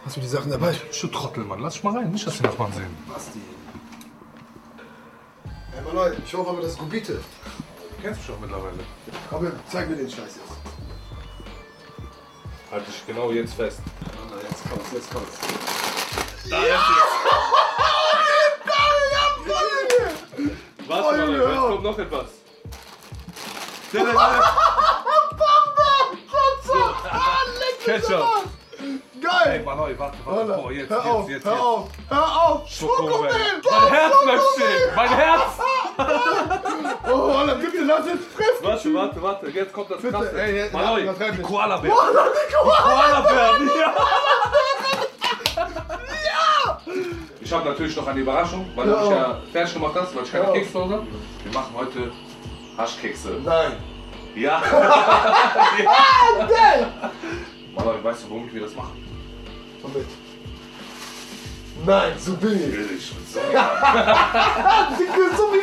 Hast du die Sachen dabei? Du Trottel, Mann. Lass dich mal rein. Nicht, dass die Nachbarn sehen. Basti. Hey, Mann, ich hoffe aber, das ist Gubite. Du kennst mich doch mittlerweile. Komm, zeig mir den Scheiß jetzt. Halt dich genau jetzt fest. Jetzt kommt's, jetzt kommt's. Da jetzt. Warte mal, jetzt kommt noch etwas. Ketchup. Geil! Ey, Manoi, warte. Oh, jetzt. Hör auf! Schokomel! Mein Herz möchte stehen! Mein Herz! Oh, Alter, bitte lass jetzt fressen! Warte. Jetzt kommt das Bitte, Krasse. ey, Manoi, übertreib die nicht. Koala-Bären. Koala-Bären, ja! Ich habe natürlich noch eine Überraschung, weil du mich ja fertig gemacht hast, weil ich keine Kekse zu Hause habe. Wir machen heute Haschkekse. Nein! Ja! Geil! Manoi, weißt du, womit wir das machen? Womit? Nein, so billig! Billig. So. So wie